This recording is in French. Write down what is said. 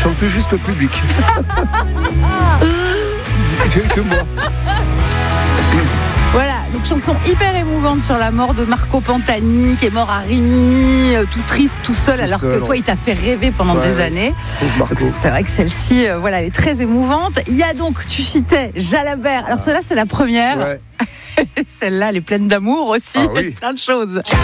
chante plus juste le public. Que moi. Voilà, donc chanson hyper émouvante sur la mort de Marco Pantani, qui est mort à Rimini, tout triste, tout seul, alors que toi, il t'a fait rêver pendant des années. Donc, c'est vrai que celle-ci, voilà, elle est très émouvante. Il y a donc, tu citais Jalabert. Alors celle-là, c'est la première. Ouais. Celle-là, elle est pleine d'amour aussi, Ah oui. plein de choses.